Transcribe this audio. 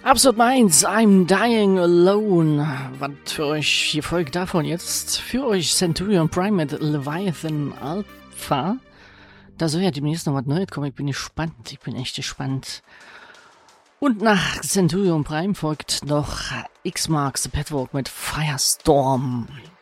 Episode 1, I'm Dying Alone. Was für euch hier folgt davon jetzt? Für euch Centurion Prime mit Leviathan Alpha. Da soll ja demnächst noch was Neues kommen. Ich bin gespannt. Ich bin echt gespannt. Und nach Centurion Prime folgt noch X Marks the Petwalk mit Firestorm.